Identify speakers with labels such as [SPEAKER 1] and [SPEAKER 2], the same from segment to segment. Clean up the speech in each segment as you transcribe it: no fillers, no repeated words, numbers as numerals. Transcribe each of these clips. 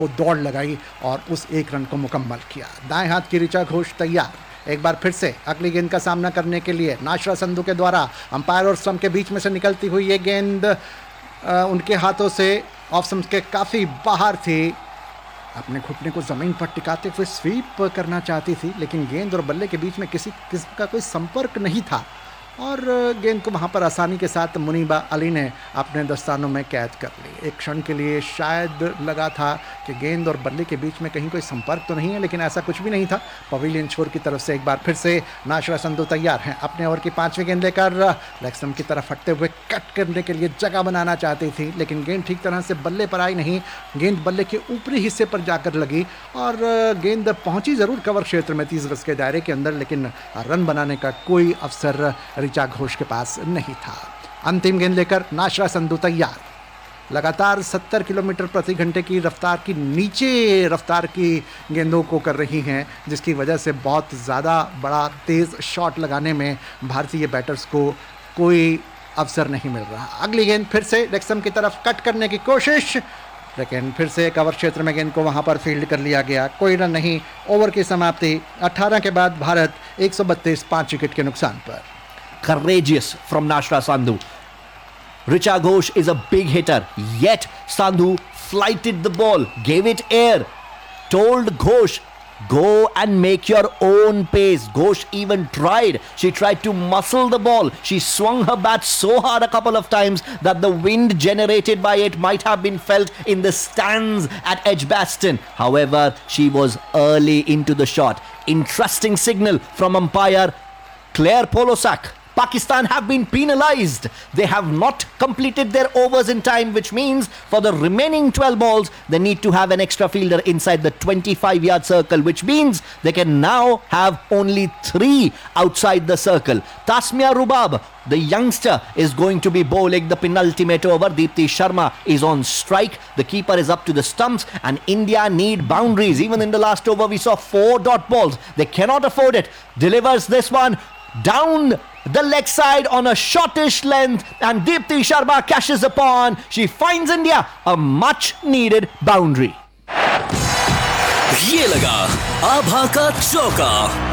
[SPEAKER 1] वो दौड़ लगाई और उस एक रन को मुकम्मल किया। दाएं हाथ की ऋचा घोष तैयार, एक बार फिर से अगली गेंद का सामना करने के लिए। नाशरा संधू के द्वारा अंपायर और स्टंप के बीच में से निकलती हुई ये गेंद उनके हाथों से ऑफ स्टंप के काफ़ी बाहर थी। अपने घुटने को ज़मीन पर टिकाते हुए स्वीप करना चाहती थी, लेकिन गेंद और बल्ले के बीच में किसी किस्म का कोई संपर्क नहीं था और गेंद को वहाँ पर आसानी के साथ मुनीबा अली ने अपने दस्तानों में कैद कर ली। एक क्षण के लिए शायद लगा था कि गेंद और बल्ले के बीच में कहीं कोई संपर्क तो नहीं है, लेकिन ऐसा कुछ भी नहीं था। पवेलियन छोर की तरफ से एक बार फिर से नाशरा संधू तैयार हैं अपने ओवर की 5वीं गेंद लेकर। लेग स्टंप की तरफ हटते हुए कट करने के लिए जगह बनाना चाहती थी, लेकिन गेंद ठीक तरह से बल्ले पर आई नहीं। गेंद बल्ले के ऊपरी हिस्से पर जाकर लगी और गेंद पहुंची ज़रूर कवर क्षेत्र में 30 गज के दायरे के अंदर, लेकिन रन बनाने का कोई अवसर ऋचा घोष के पास नहीं था। अंतिम गेंद लेकर नाशरा संधू तैयार, लगातार 70 किलोमीटर प्रति घंटे की रफ्तार की नीचे रफ्तार की गेंदों को कर रही हैं, जिसकी वजह से बहुत ज़्यादा बड़ा तेज़ शॉट लगाने में भारतीय बैटर्स को कोई अवसर नहीं मिल रहा। अगली गेंद फिर से लेग स्टंप की तरफ कट करने की कोशिश, लेकिन फिर से कवर क्षेत्र में गेंद को वहां पर फील्ड कर लिया गया। कोई रन नहीं। ओवर की समाप्ति 18 के बाद भारत 132 5 विकेट के नुकसान पर।
[SPEAKER 2] Courageous from Nashra Sandhu. Richa Ghosh is a big hitter, yet Sandhu flighted the ball, gave it air, told Ghosh, go and make your own pace. Ghosh even tried. She tried to muscle the ball. She swung her bat so hard a couple of times that the wind generated by it might have been felt in the stands at Edgbaston. However, she was early into the shot. Interesting signal from umpire Claire Polosak. Pakistan have been penalized. They have not completed their overs in time, which means for the remaining 12 balls, they need to have an extra fielder inside the 25-yard circle, which means they can now have only 3 outside the circle. Tasmia Rubab, the youngster, is going to be bowling the penultimate over. Deepti Sharma is on strike. The keeper is up to the stumps and India need boundaries. Even in the last over, we saw 4 dot balls. They cannot afford it. Delivers this one down the leg side on a shortish length and Deepti Sharma cashes upon. She finds India a much needed boundary.
[SPEAKER 3] ये लगा आभा का चौका.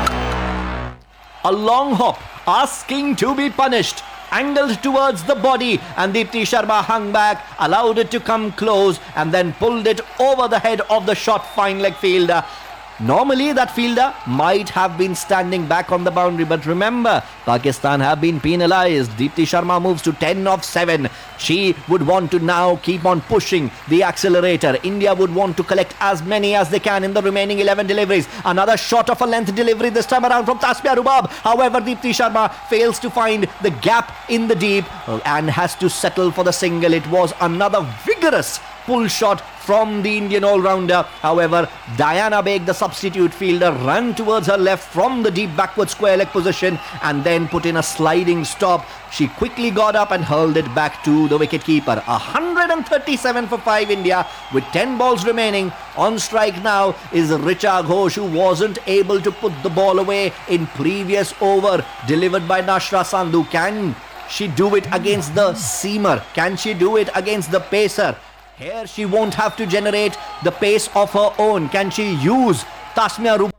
[SPEAKER 2] A long hop asking to be punished, angled towards the body, and Deepti Sharma hung back, allowed it to come close and then pulled it over the head of the short fine leg fielder. Normally that fielder might have been standing back on the boundary, but remember, Pakistan have been penalized. Deepti Sharma moves to 10 of 7. She would want to now keep on pushing the accelerator. India would want to collect as many as they can in the remaining 11 deliveries. Another short of a length delivery this time around from Tasmia Rubab. However, Deepti Sharma fails to find the gap in the deep and has to settle for the single. It was another vigorous pull shot from the Indian all-rounder. However, Diana Baig, the substitute fielder, ran towards her left from the deep backward square leg position and then put in a sliding stop. She quickly got up and hurled it back to the wicket-keeper. 137 for 5 India with 10 balls remaining. On strike now is Richa Ghosh, who wasn't able to put the ball away in previous over delivered by Nashra Sandhu. Can she do it against the seamer? Can she do it against the pacer? Here she won't have to generate the pace of her own. Can she use Tasmia Rubab?